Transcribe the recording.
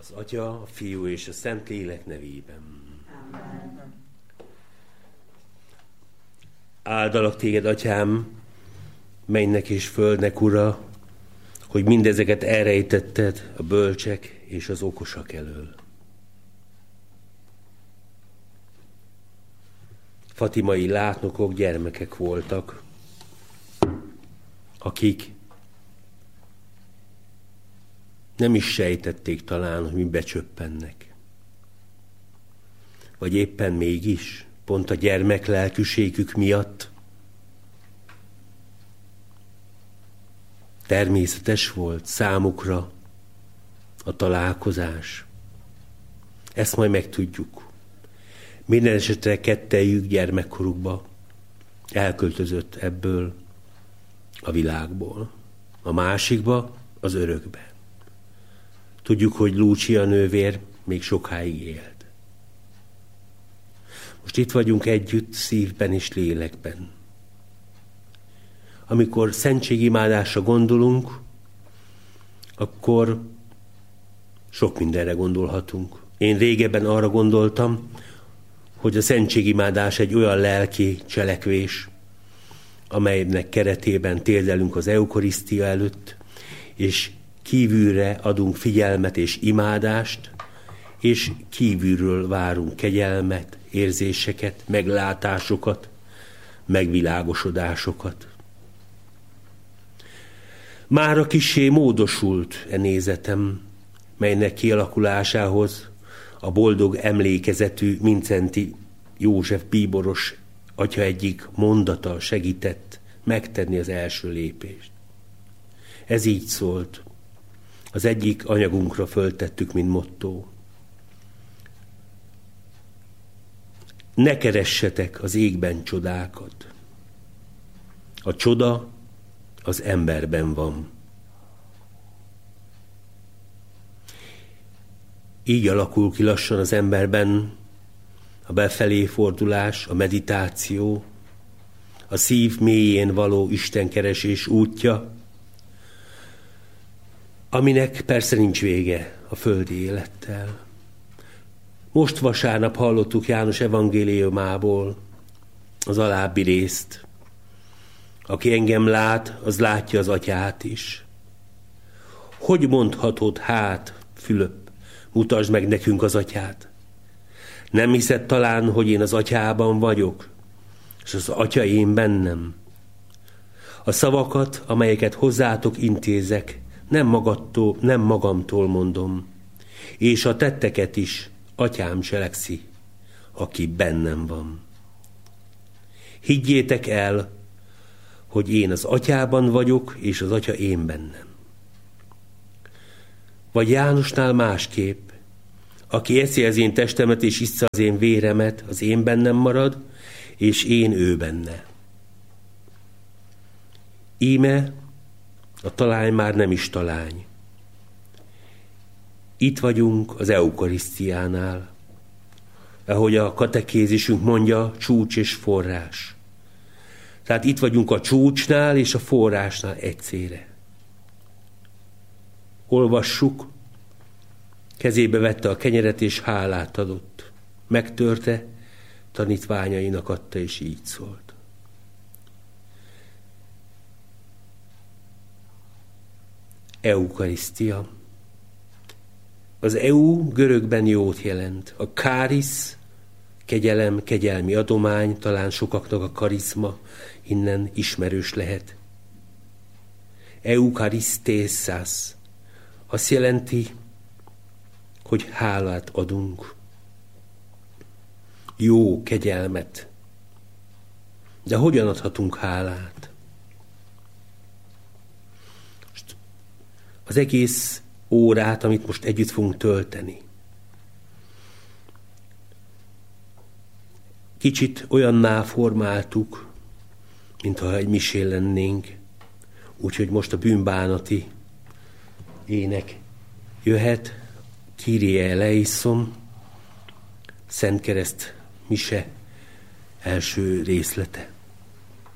Az Atya, a Fiú és a Szentlélek nevében. Amen. Áldalak téged, Atyám, mennynek és földnek Ura, hogy mindezeket elrejtetted a bölcsek és az okosak elől. Fatimai látnokok gyermekek voltak, akik nem is sejtették talán, hogy mi becsöppennek. Vagy éppen mégis, pont a gyermek lelkűségük miatt természetes volt számukra a találkozás. Ezt majd megtudjuk. Minden esetre kettejük gyermekkorukba elköltözött ebből a világból. A másikba, az örökbe. Tudjuk, hogy Lúcia nővér még sokáig élt. Most itt vagyunk együtt szívben és lélekben. Amikor szentségimádásra gondolunk, akkor sok mindenre gondolhatunk. Én régebben arra gondoltam, hogy a szentségimádás egy olyan lelki cselekvés, amelynek keretében térdelünk az eukarisztia előtt, és kívülre adunk figyelmet és imádást, és kívülről várunk kegyelmet, érzéseket, meglátásokat, megvilágosodásokat. Mára kissé módosult nézetem, melynek kialakulásához a boldog emlékezetű Mindszenty József bíboros atya egyik mondata segített megtenni az első lépést. Ez így szólt. Az egyik anyagunkra föltettük, mint motto. Ne keressetek az égben csodákat. A csoda az emberben van. Így alakul ki lassan az emberben a befelé fordulás, a meditáció, a szív mélyén való istenkeresés útja, aminek persze nincs vége a földi élettel. Most vasárnap hallottuk János evangéliumából az alábbi részt. Aki engem lát, az látja az atyát is. Hogy mondhatod hát, Fülöp, mutasd meg nekünk az atyát? Nem hiszed talán, hogy én az atyában vagyok, és az atya én bennem? A szavakat, amelyeket hozzátok intézek, nem magamtól mondom, és a tetteket is atyám cselekszi, aki bennem van. Higgyétek el, hogy én az atyában vagyok, és az atya én bennem. Vagy Jánosnál másképp, aki eszi az én testemet, és issza az én véremet, az én bennem marad, és én ő benne. Íme a talány már nem is talány. Itt vagyunk az eukarisztiánál, ahogy a katekézisünk mondja, csúcs és forrás. Tehát itt vagyunk a csúcsnál és a forrásnál egyszerre. Olvassuk, kezébe vette a kenyeret és hálát adott. Megtörte, tanítványainak adta, és így szólt. Eukarisztia. Az EU görögben jót jelent. A kárisz, kegyelem, kegyelmi adomány, talán sokaknak a karizma innen ismerős lehet. Eukarisztészás azt jelenti, hogy hálát adunk. Jó kegyelmet. De hogyan adhatunk hálát? Most az egész órát, amit most együtt fogunk tölteni, kicsit olyanná formáltuk, mintha egy misén lennénk, úgyhogy most a bűnbánati ének jöhet, Kyrie eleison, Szentkereszt mise első részlete.